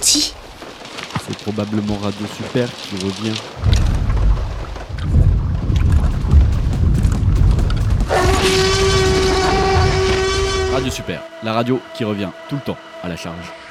parti. C'est probablement Radio Super qui revient. Radio Super, la radio qui revient tout le temps à la charge.